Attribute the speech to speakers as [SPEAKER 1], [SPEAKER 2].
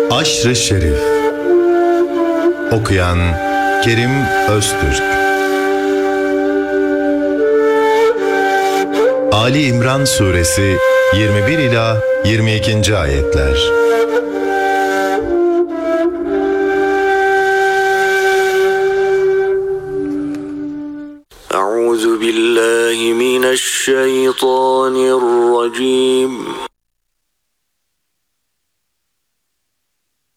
[SPEAKER 1] Aşr-ı Şerif. Okuyan Kerim Öztürk. Ali İmran Suresi 21 ila 22. ayetler.
[SPEAKER 2] Euzu billahi mineşşeytanirracim.